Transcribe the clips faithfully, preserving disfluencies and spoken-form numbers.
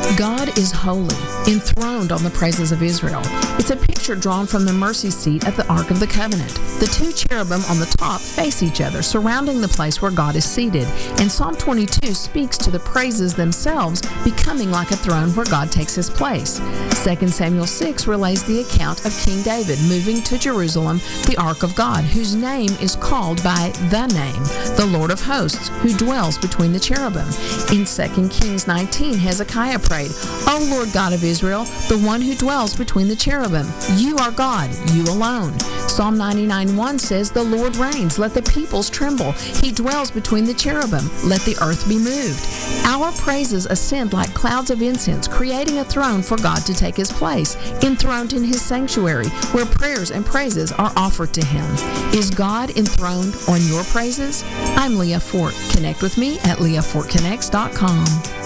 God is holy, enthroned on the praises of Israel. It's a picture drawn from the mercy seat at the Ark of the Covenant. The two cherubim on the top face each other, surrounding the place where God is seated. And Psalm twenty-two speaks to the praises themselves becoming like a throne where God takes his place. Second Samuel six relays the account of King David moving to Jerusalem the Ark of God, whose name is called by the name, the Lord of hosts, who dwells between the cherubim. In Second Kings nineteen, Hezekiah prayed, O Lord God of Israel, the one who dwells between the cherubim, you are God, you alone. Psalm ninety-nine one says, the Lord reigns, let the peoples tremble. He dwells between the cherubim, let the earth be moved. Our praises ascend like clouds of incense, creating a throne for God to take his place, enthroned in his sanctuary, where prayers and praises are offered to him. Is God enthroned on your praises? I'm Leah Fort. Connect with me at leah fort connects dot com.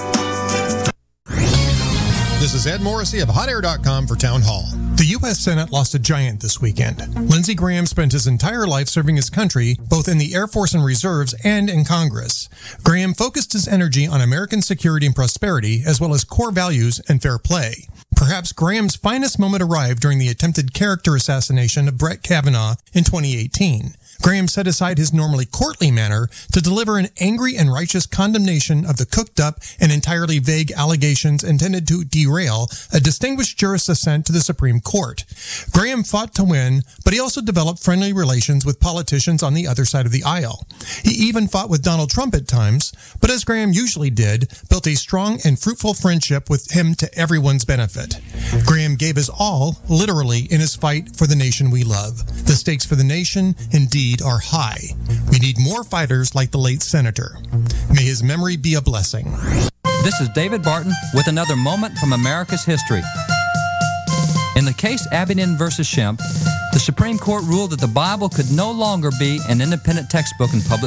This is Ed Morrissey of hot air dot com for Town Hall. The U S Senate lost a giant this weekend. Lindsey Graham spent his entire life serving his country, both in the Air Force and Reserves and in Congress. Graham focused his energy on American security and prosperity, as well as core values and fair play. Perhaps Graham's finest moment arrived during the attempted character assassination of Brett Kavanaugh in twenty eighteen. Graham set aside his normally courtly manner to deliver an angry and righteous condemnation of the cooked-up and entirely vague allegations intended to derail a distinguished jurist's ascent to the Supreme Court. Graham fought to win, but he also developed friendly relations with politicians on the other side of the aisle. He even fought with Donald Trump at times, but as Graham usually did, built a strong and fruitful friendship with him to everyone's benefit. Graham gave his all, literally, in his fight for the nation we love. The stakes for the nation, indeed, are high. We need more fighters like the late senator. May his memory be a blessing. This is David Barton with another moment from America's history. In the case Abedin versus Shemp, the Supreme Court ruled that the Bible could no longer be an independent textbook in public